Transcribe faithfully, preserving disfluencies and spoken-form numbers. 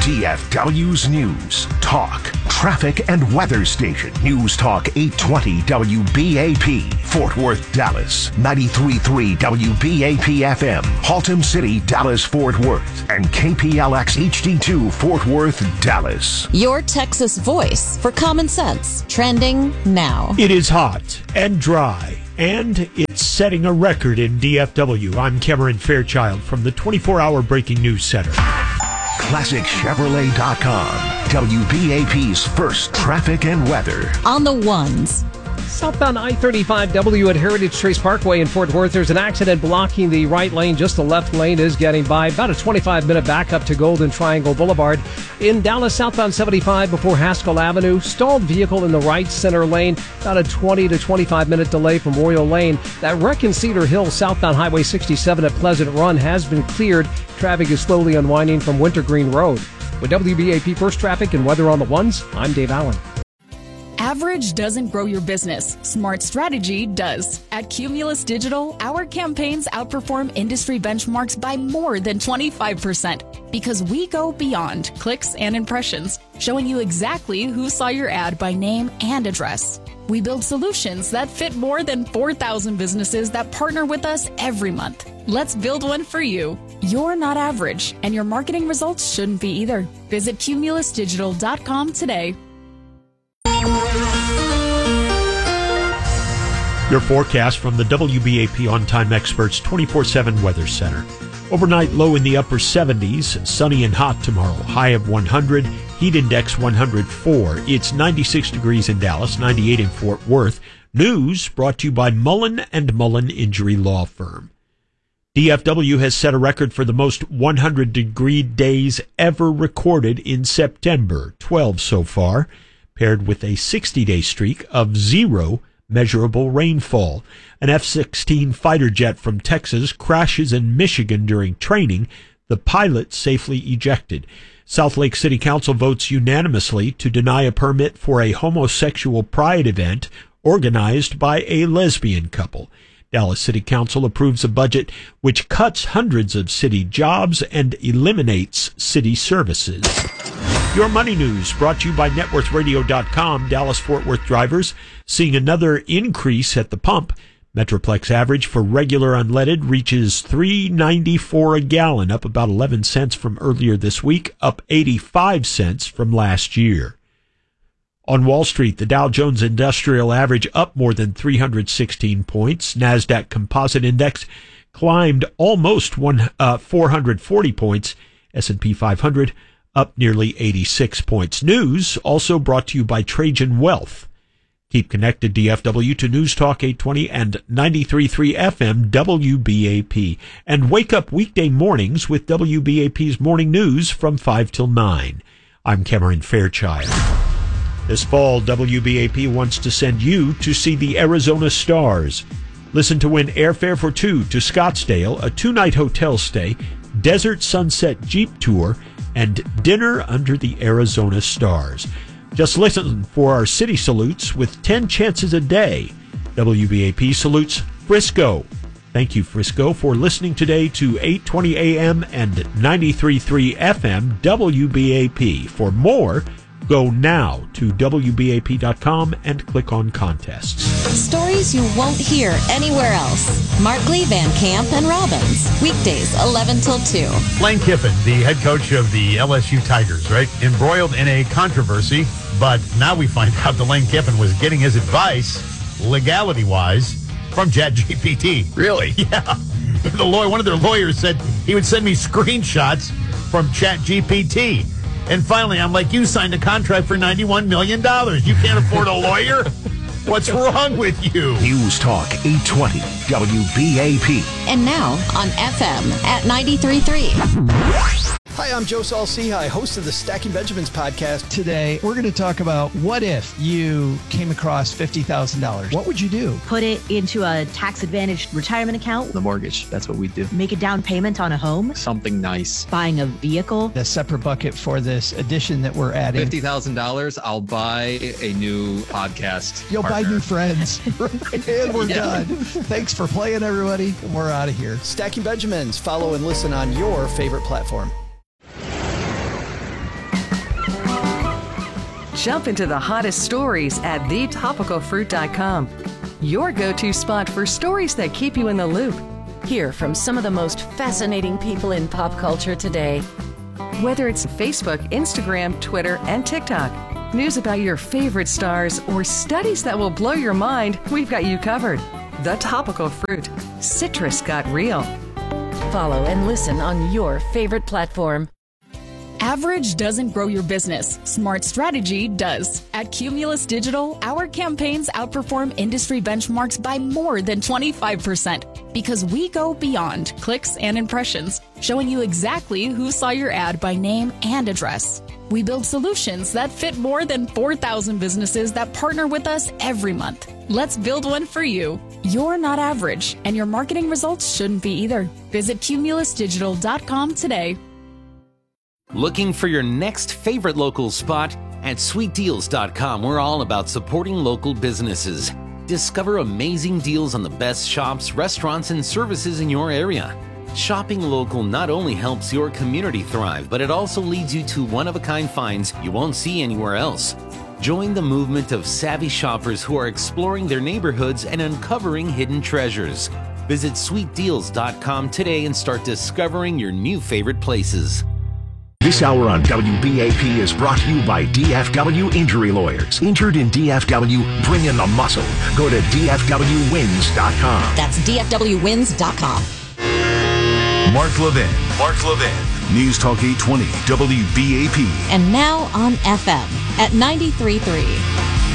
D F W's News, Talk, Traffic, and Weather Station. News Talk eight twenty W B A P, Fort Worth, Dallas. ninety-three point three W B A P F M, Haltom City, Dallas, Fort Worth. And K P L X H D two, Fort Worth, Dallas. Your Texas voice for common sense. Trending now. It is hot and dry, and it's setting a record in D F W. I'm Cameron Fairchild from the twenty-four hour Breaking News Center. Classic Chevrolet dot com, W B A P's first traffic and weather. On the ones. Southbound I thirty-five W at Heritage Trace Parkway in Fort Worth. There's an accident blocking the right lane. Just the left lane is getting by. About a twenty-five minute backup to Golden Triangle Boulevard. In Dallas, southbound seventy-five before Haskell Avenue. Stalled vehicle in the right center lane. About a twenty to twenty-five minute delay from Royal Lane. That wreck in Cedar Hill, southbound Highway sixty-seven at Pleasant Run has been cleared. Traffic is slowly unwinding from Wintergreen Road. With W B A P First Traffic and Weather on the Ones, I'm Dave Allen. Average doesn't grow your business. Smart strategy does. At Cumulus Digital, our campaigns outperform industry benchmarks by more than twenty-five percent because we go beyond clicks and impressions, showing you exactly who saw your ad by name and address. We build solutions that fit more than four thousand businesses that partner with us every month. Let's build one for you. You're not average, and your marketing results shouldn't be either. Visit cumulus digital dot com today. Your forecast from the W B A P On-Time Experts twenty-four seven Weather Center. Overnight low in the upper seventies, sunny and hot tomorrow, high of one hundred, heat index one hundred four. It's ninety-six degrees in Dallas, ninety-eight in Fort Worth. News brought to you by Mullen and Mullen Injury Law Firm. D F W has set a record for the most one hundred degree days ever recorded in September, twelve so far, paired with a sixty day streak of zero measurable rainfall. An F sixteen fighter jet from Texas crashes in Michigan during training. The pilot safely ejected. South Lake City Council votes unanimously to deny a permit for a homosexual pride event organized by a lesbian couple. Dallas City Council approves a budget which cuts hundreds of city jobs and eliminates city services. Your money news brought to you by net worth radio dot com. Dallas-Fort Worth drivers seeing another increase at the pump. Metroplex average for regular unleaded reaches three ninety-four a gallon, up about eleven cents from earlier this week, up eighty-five cents from last year. On Wall Street, the Dow Jones Industrial Average up more than three hundred sixteen points. NASDAQ Composite Index climbed almost one, uh, four hundred forty points. S and P five hundred up nearly eighty-six points. News also brought to you by Trajan Wealth. Keep connected, D F W, to News Talk eight twenty and ninety-three point three F M W B A P. And wake up weekday mornings with W B A P's Morning News from five till nine. I'm Cameron Fairchild. This fall, W B A P wants to send you to see the Arizona Stars. Listen to win airfare for two to Scottsdale, a two-night hotel stay, Desert Sunset Jeep Tour, and dinner under the Arizona Stars. Just listen for our city salutes with ten chances a day. W B A P salutes Frisco. Thank you, Frisco, for listening today to eight twenty A M and ninety-three point three F M W B A P. For more, go now to W B A P dot com and click on contests. Stories you won't hear anywhere else. Markley, Van Camp, and Robbins. Weekdays, eleven till two. Lane Kiffin, the head coach of the L S U Tigers, right? Embroiled in a controversy, but now we find out that Lane Kiffin was getting his advice, legality-wise, from ChatGPT. Really? Yeah. The lawyer, one of their lawyers said he would send me screenshots from ChatGPT. And finally, I'm like, you signed a contract for ninety-one million dollars. You can't afford a lawyer? What's wrong with you? News Talk eight twenty W B A P. And now on F M at ninety-three point three. Hi, I'm Joe Saul-Sehy, host of the Stacking Benjamins podcast. Today, we're going to talk about what if you came across fifty thousand dollars? What would you do? Put it into a tax-advantaged retirement account. The mortgage, that's what we do. Make a down payment on a home. Something nice. Buying a vehicle. A separate bucket for this addition that we're adding. fifty thousand dollars, I'll buy a new podcast You'll partner. buy new friends. And we're Yeah. done. Thanks for playing, everybody. And we're out of here. Stacking Benjamins. Follow and listen on your favorite platform. Jump into the hottest stories at the topical fruit dot com. Your go-to spot for stories that keep you in the loop. Hear from some of the most fascinating people in pop culture today. Whether it's Facebook, Instagram, Twitter, and TikTok, news about your favorite stars, or studies that will blow your mind, we've got you covered. The Topical Fruit. Citrus got real. Follow and listen on your favorite platform. Average doesn't grow your business. Smart strategy does. At Cumulus Digital, our campaigns outperform industry benchmarks by more than twenty-five percent because we go beyond clicks and impressions, showing you exactly who saw your ad by name and address. We build solutions that fit more than four thousand businesses that partner with us every month. Let's build one for you. You're not average, and your marketing results shouldn't be either. Visit cumulus digital dot com today. Looking for your next favorite local spot? At sweet deals dot com, we're all about supporting local businesses. Discover amazing deals on the best shops, restaurants, and services in your area. Shopping local not only helps your community thrive, but it also leads you to one-of-a-kind finds you won't see anywhere else. Join the movement of savvy shoppers who are exploring their neighborhoods and uncovering hidden treasures. Visit sweet deals dot com today and start discovering your new favorite places. This hour on W B A P is brought to you by D F W Injury Lawyers. Injured in D F W? Bring in the muscle. Go to D F W wins dot com. That's D F W wins dot com. Mark Levin. Mark Levin. News Talk eight twenty W B A P. And now on F M at ninety-three point three.